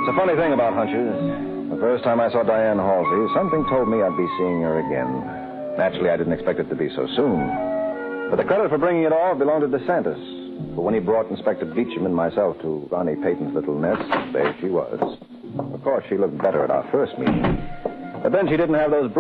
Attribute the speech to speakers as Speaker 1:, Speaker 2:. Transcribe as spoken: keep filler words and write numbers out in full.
Speaker 1: The funny thing about hunches, the first time I saw Diane Halsey, something told me I'd be seeing her again. Naturally, I didn't expect it to be so soon. But the credit for bringing it all belonged to DeSantis. But when he brought Inspector Beecham and myself to Ronnie Payton's little nest, there she was. Of course, she looked better at our first meeting. But then she didn't have those